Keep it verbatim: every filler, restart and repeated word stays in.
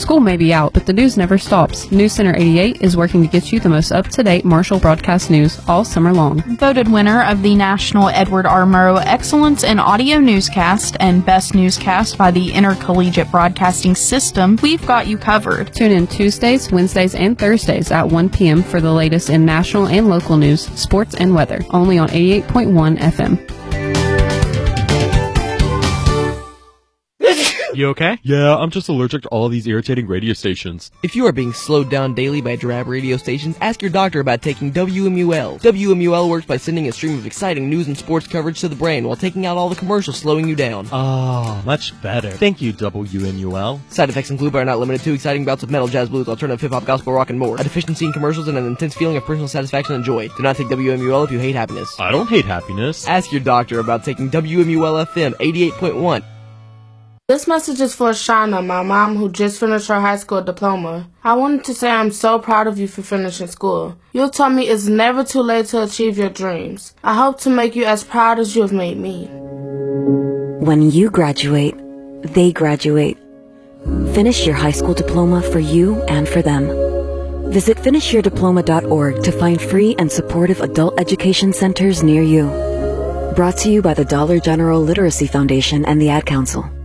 School may be out, but the news never stops. News Center eighty-eight is working to get you the most up-to-date Marshall broadcast news all summer long. Voted winner of the National Edward R. Murrow Excellence in Audio Newscast and Best Newscast by the Intercollegiate Broadcasting System, we've got you covered. Tune in Tuesdays, Wednesdays, and Thursdays at one p.m. for the latest in national and local news, sports, and weather, only on eighty-eight point one F M. You okay? Yeah, I'm just allergic to all of these irritating radio stations. If you are being slowed down daily by drab radio stations, ask your doctor about taking W M U L. W M U L works by sending a stream of exciting news and sports coverage to the brain while taking out all the commercials slowing you down. Oh, much better. Thank you, W M U L. Side effects include but are not limited to exciting bouts of metal, jazz, blues, alternative hip-hop, gospel, rock, and more. A deficiency in commercials and an intense feeling of personal satisfaction and joy. Do not take W M U L if you hate happiness. I don't hate happiness. Ask your doctor about taking W M U L F M eighty-eight point one. This message is for Shauna, my mom, who just finished her high school diploma. I wanted to say I'm so proud of you for finishing school. You told me it's never too late to achieve your dreams. I hope to make you as proud as you have made me. When you graduate, they graduate. Finish your high school diploma for you and for them. Visit finish your diploma dot org to find free and supportive adult education centers near you. Brought to you by the Dollar General Literacy Foundation and the Ad Council.